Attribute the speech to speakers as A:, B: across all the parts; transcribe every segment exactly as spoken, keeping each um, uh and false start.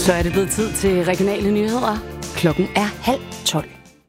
A: Så er det blevet tid til regionale nyheder. Klokken er halv tolv.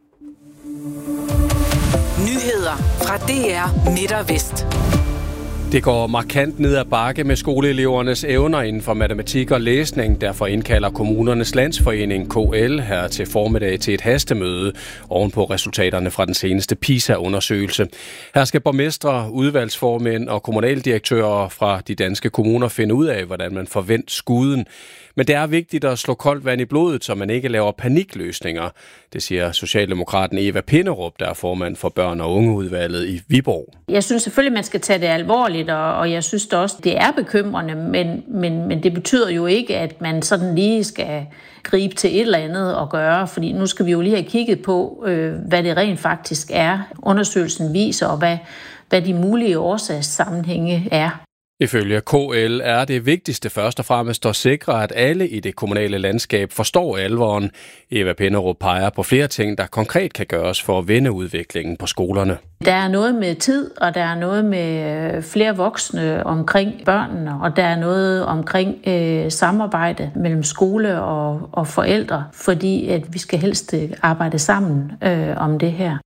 B: Nyheder fra D R Midt og Vest.
C: Det går markant ned ad bakke med skoleelevernes evner inden for matematik og læsning. Derfor indkalder Kommunernes Landsforening K L her til formiddag til et hastemøde ovenpå resultaterne fra den seneste PISA-undersøgelse. Her skal borgmestre, udvalgsformænd og kommunaldirektører fra de danske kommuner finde ud af, hvordan man forventer skuden. Men det er vigtigt at slå koldt vand i blodet, så man ikke laver panikløsninger. Det siger Socialdemokraten Eva Pinderup, der er formand for børn- og ungeudvalget i Viborg.
D: Jeg synes selvfølgelig, man skal tage det alvorligt, og, og jeg synes også, det er bekymrende, men, men, men det betyder jo ikke, at man sådan lige skal gribe til et eller andet og gøre, fordi nu skal vi jo lige have kigget på, øh, hvad det rent faktisk er, undersøgelsen viser, og hvad, hvad de mulige årsagssammenhænge er.
C: Ifølge K L er det vigtigste først og fremmest at sikre, at alle i det kommunale landskab forstår alvoren. Eva Pinderup peger på flere ting, der konkret kan gøres for at vende udviklingen på skolerne.
D: Der er noget med tid, og der er noget med flere voksne omkring børnene, og der er noget omkring øh, samarbejde mellem skole og, og forældre, fordi at vi skal helst arbejde sammen øh, om det her.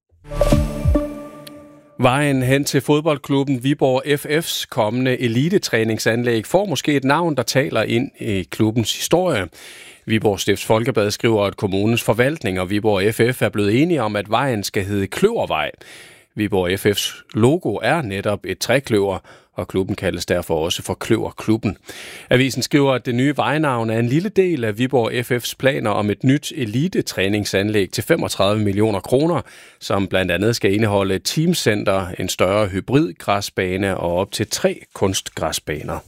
C: Vejen hen til fodboldklubben Viborg F F's kommende elitetræningsanlæg får måske et navn, der taler ind i klubbens historie. Viborg Stifts Folkeblad skriver, at kommunens forvaltning og Viborg F F er blevet enige om, at vejen skal hedde Kløvervej. Viborg F F's logo er netop et trækløver, og klubben kaldes derfor også for Kløverklubben. Avisen skriver, at det nye vejnavn er en lille del af Viborg F F's planer om et nyt elitetræningsanlæg til femogtredive millioner kroner, som blandt andet skal indeholde et teamcenter, en større hybridgræsbane og op til tre kunstgræsbaner.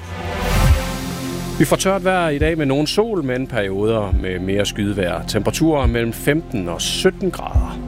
C: Vi får tørt vejr i dag med nogle sol, men perioder med mere skydevejr. Temperaturer mellem femten og sytten grader.